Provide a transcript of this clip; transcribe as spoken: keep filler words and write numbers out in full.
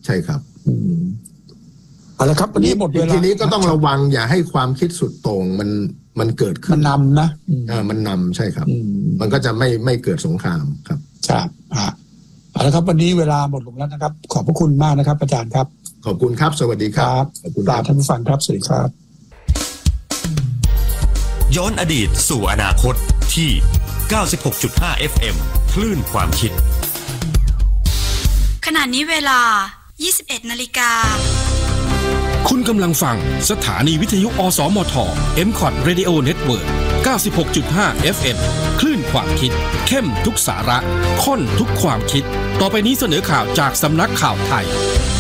ใช่ครับเอาละครับวันนี้หมดเวลาทีนี้ก็ต้องระวังอย่าให้ความคิดสุดโต่งมันมันเกิดขึ้นมันนำนะอ่ามันนำใช่ครับมันก็จะไม่ไม่เกิดสงครามครับครับอ่าเอาละครับวันนี้เวลาหมดลงแล้วนะครับขอบพระคุณมากนะครับอาจารย์ครับขอบคุณครับสวัสดีครับขอบคุณครับท่านผู้ฟังครับสวัสดีครับย้อนอดีตสู่อนาคตที่ เก้าสิบหกจุดห้า เอฟ เอ็ม คลื่นความคิดขณะนี้เวลา ยี่สิบเอ็ดนาฬิกาคุณกำลังฟังสถานีวิทยุอสมท เอ็ม ซี โอ ที Radio Network เก้าสิบหกจุดห้า เอฟ เอ็ม คลื่นความคิดเข้มทุกสาระข้นทุกความคิดต่อไปนี้เสนอข่าวจากสำนักข่าวไทย